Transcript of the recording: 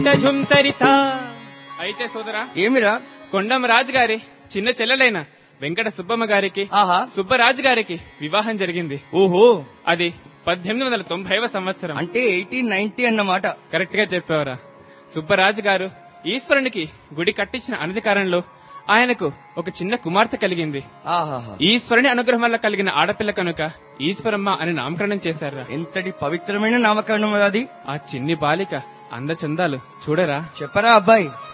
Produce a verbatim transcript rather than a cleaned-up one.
అయితే సోదరా, ఏమిరా? కొండం రాజు గారి చిన్న చెల్లెలైన వెంకట సుబ్బమ్మ గారికి ఆహా, సుబ్బరాజు గారికి వివాహం జరిగింది. ఓహో, అది పద్దెనిమిది వందల తొంభైవ సంవత్సరం. అంటే ఎయిటీన్ నైన్టీ అన్నమాట. కరెక్ట్ గా చెప్పావరా. సుబ్బరాజు గారు ఈశ్వరునికి గుడి కట్టించిన అనధికారంలో ఆయనకు ఒక చిన్న కుమార్తె కలిగింది. ఆహాహా, ఈశ్వరుని అనుగ్రహం వల్ల కలిగిన ఆడపిల్ల కనుక ఈశ్వరమ్మ అని నామకరణం చేశారా. ఎంతటి పవిత్రమైన నామకరణం అది. ఆ చిన్ని బాలిక అందచందాలు చూడరా. చెప్పరా అబ్బాయి.